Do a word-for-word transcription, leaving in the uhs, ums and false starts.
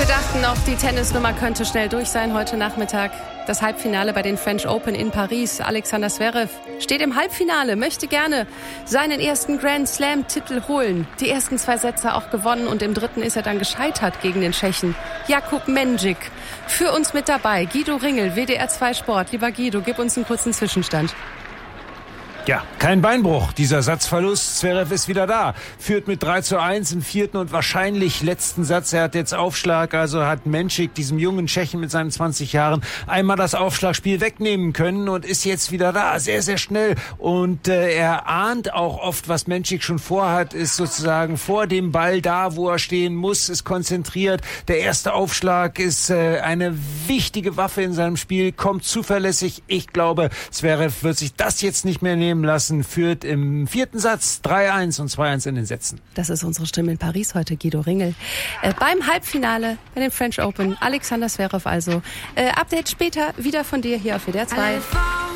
dachten noch, die Tennisnummer könnte schnell durch sein heute Nachmittag. Das Halbfinale bei den French Open in Paris. Alexander Zverev steht im Halbfinale, möchte gerne seinen ersten Grand Slam-Titel holen. Die ersten zwei Sätze auch gewonnen und im dritten ist er dann gescheitert gegen den Tschechen Jakub Mendžić. Für uns mit dabei Guido Ringel, W D R zwei Sport. Lieber Guido, gib uns einen kurzen Zwischenstand. Ja, kein Beinbruch. Dieser Satzverlust. Zverev ist wieder da. Führt mit drei zu eins im vierten und wahrscheinlich letzten Satz. Er hat jetzt Aufschlag. Also hat Mendžić, diesem jungen Tschechen mit seinen zwanzig Jahren, einmal das Aufschlagspiel wegnehmen können und ist jetzt wieder da. Sehr, sehr schnell. Und äh, er ahnt auch oft, was Mendžić schon vorhat, ist sozusagen vor dem Ball da, wo er stehen muss, ist konzentriert. Der erste Aufschlag ist äh, eine wichtige Waffe in seinem Spiel, kommt zuverlässig. Ich glaube, Zverev wird sich das jetzt nicht mehr nehmen lassen, führt im vierten Satz drei eins und zwei eins in den Sätzen. Das ist unsere Stimme in Paris heute, Guido Ringel. Äh, beim Halbfinale bei den French Open, Alexander Zverev also. Äh, Update später wieder von dir hier auf W D R zwei.